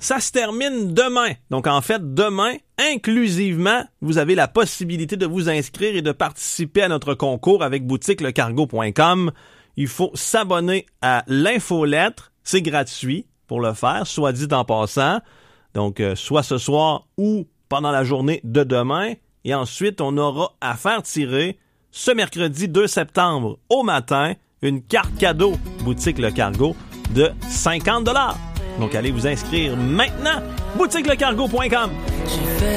Ça se termine demain. Donc, en fait, demain, inclusivement, vous avez la possibilité de vous inscrire et de participer à notre concours avec boutiquelecargo.com. Il faut s'abonner à l'infolettre. C'est gratuit pour le faire, soit dit en passant. Donc, soit ce soir ou pendant la journée de demain. Et ensuite, on aura à faire tirer ce mercredi 2 septembre au matin une carte cadeau Boutique Le Cargo de 50 $. Donc, allez vous inscrire maintenant. boutiquelecargo.com.